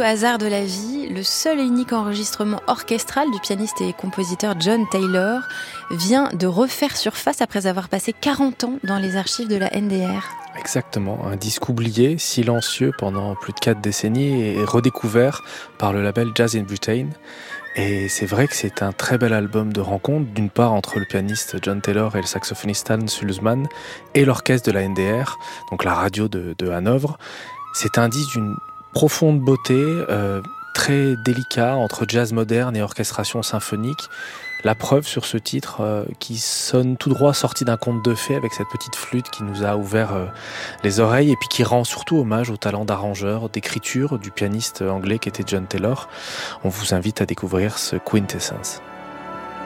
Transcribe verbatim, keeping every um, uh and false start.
au hasard de la vie, le seul et unique enregistrement orchestral du pianiste et compositeur John Taylor vient de refaire surface après avoir passé quarante ans dans les archives de la N D R. Exactement, un disque oublié, silencieux pendant plus de quatre décennies et redécouvert par le label Jazz in Britain. Et c'est vrai que c'est un très bel album de rencontre, d'une part entre le pianiste John Taylor et le saxophoniste Hans Sulzmann et l'orchestre de la N D R, donc la radio de, de Hanovre. C'est un disque d'une profonde beauté, euh, très délicat entre jazz moderne et orchestration symphonique. La preuve sur ce titre euh, qui sonne tout droit sorti d'un conte de fées avec cette petite flûte qui nous a ouvert euh, les oreilles et puis qui rend surtout hommage au talent d'arrangeur, d'écriture du pianiste anglais qui était John Taylor. On vous invite à découvrir ce Quintessence.